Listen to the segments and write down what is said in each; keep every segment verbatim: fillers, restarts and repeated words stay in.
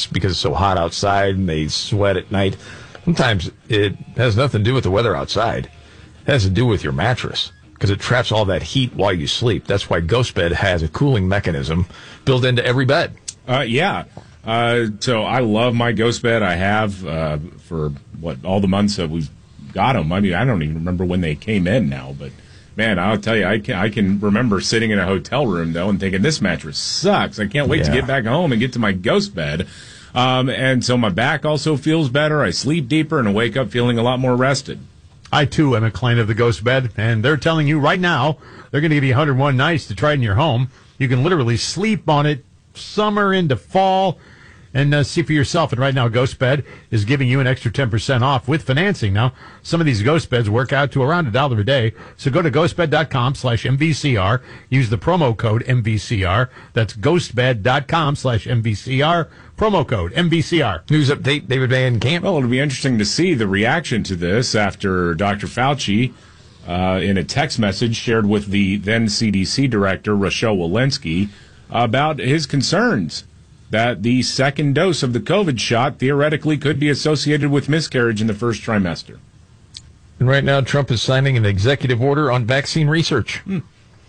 because it's so hot outside and they sweat at night. Sometimes it has nothing to do with the weather outside. It has to do with your mattress because it traps all that heat while you sleep. That's why GhostBed has a cooling mechanism built into every bed. Uh, yeah. Uh, so I love my GhostBed. I have uh, for, what, all the months that we've got them. I mean, I don't even remember when they came in now, but man, I'll tell you, I can I can remember sitting in a hotel room, though, and thinking, this mattress sucks. I can't wait yeah. to get back home and get to my GhostBed. Um, and so my back also feels better. I sleep deeper and I wake up feeling a lot more rested. I, too, am a client of the GhostBed, and they're telling you right now they're going to give you one hundred one nights to try it in your home. You can literally sleep on it summer into fall and uh, see for yourself. And right now, GhostBed is giving you an extra ten percent off with financing. Now, some of these GhostBeds work out to around a dollar a day. So go to ghostbed.com slash MVCR. Use the promo code M V C R. That's ghostbed.com slash MVCR. Promo code M V C R. News update, David Van Camp. Well, it'll be interesting to see the reaction to this after Doctor Fauci, uh, in a text message shared with the then C D C director, Rochelle Walensky, about his concerns that the second dose of the COVID shot theoretically could be associated with miscarriage in the first trimester. And right now, Trump is signing an executive order on vaccine research. Hmm.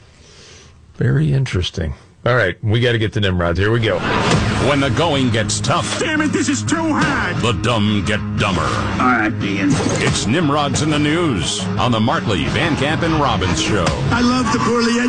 Very interesting. All right, we got to get to Nimrods. Here we go. When the going gets tough. Damn it, this is too hard. The dumb get dumber. All right, Ian. It's Nimrods in the News on the Markley, Van Camp, and Robbins Show. I love the poorly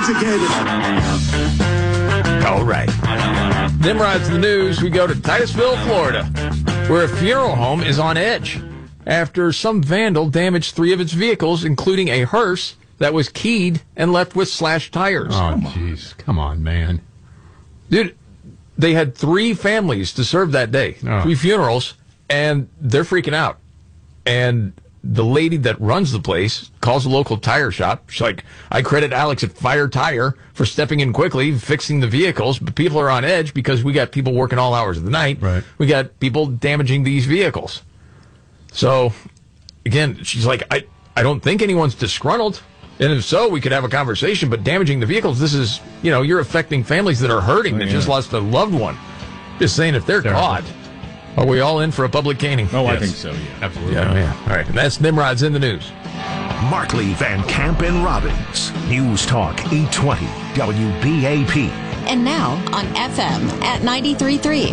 educated. All right. Nimrod's in the News. We go to Titusville, Florida, where a funeral home is on edge after some vandal damaged three of its vehicles, including a hearse that was keyed and left with slashed tires. Oh, jeez. Come on, man. Dude, they had three families to serve that day, oh. three funerals, and they're freaking out. And the lady that runs the place calls a local tire shop. She's like, I credit Alex at Fire Tire for stepping in quickly, fixing the vehicles, but people are on edge because we got people working all hours of the night. Right. We got people damaging these vehicles. So, again, she's like, I, I don't think anyone's disgruntled. And if so, we could have a conversation, but damaging the vehicles, this is, you know, you're affecting families that are hurting, that oh, yeah. just lost a loved one. Just saying, if they're Terrible. caught, are we all in for a public caning? Oh, yes. I think so, yeah. Absolutely. Yeah, yeah. All right, and that's Nimrod's in the News. Markley, Van Camp, and Robbins. News Talk eight twenty W B A P. And now on F M at ninety-three point three.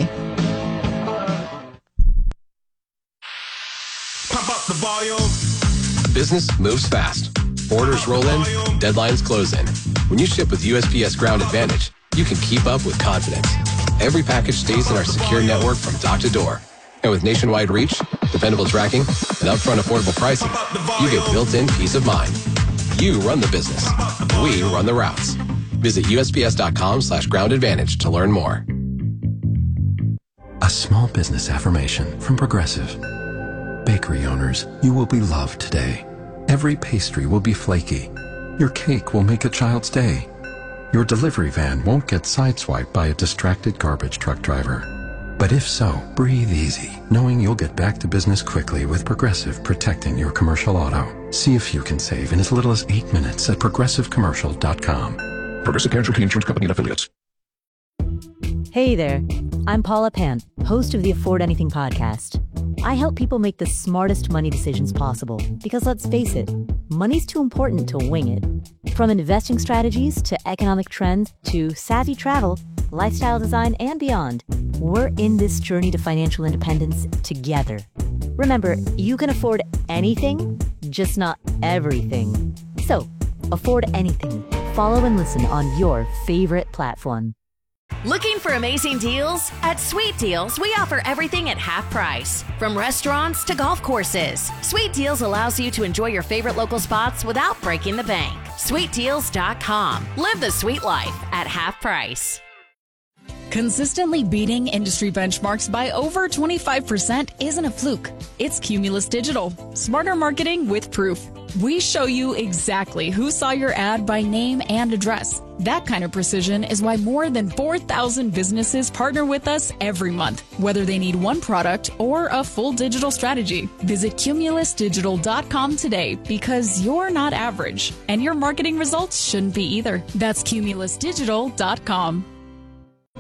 Pump up the volume. Business moves fast. Orders roll in, deadlines close in. When you ship with U S P S Ground Advantage, you can keep up with confidence. Every package stays in our secure network from dock to door. And with nationwide reach, dependable tracking, and upfront affordable pricing, you get built-in peace of mind. You run the business. We run the routes. Visit U S P S dot com slash ground advantage to learn more. A small business affirmation from Progressive. Bakery owners, you will be loved today. Every pastry will be flaky. Your cake will make a child's day. Your delivery van won't get sideswiped by a distracted garbage truck driver. But if so, breathe easy, knowing you'll get back to business quickly with Progressive protecting your commercial auto. See if you can save in as little as eight minutes at progressive commercial dot com. Progressive Casualty Insurance Company and Affiliates. Hey there, I'm Paula Pant, host of the Afford Anything podcast. I help people make the smartest money decisions possible because, let's face it, money's too important to wing it. From investing strategies to economic trends to savvy travel, lifestyle design, and beyond, we're in this journey to financial independence together. Remember, you can afford anything, just not everything. So, afford anything. Follow and listen on your favorite platform. Looking for amazing deals? At Sweet Deals, we offer everything at half price. From restaurants to golf courses, Sweet Deals allows you to enjoy your favorite local spots without breaking the bank. sweet deals dot com. Live the sweet life at half price. Consistently beating industry benchmarks by over twenty-five percent isn't a fluke. It's Cumulus Digital. Smarter marketing with proof. We show you exactly who saw your ad by name and address. That kind of precision is why more than four thousand businesses partner with us every month, whether they need one product or a full digital strategy. Visit cumulus digital dot com today because you're not average, and your marketing results shouldn't be either. That's cumulus digital dot com.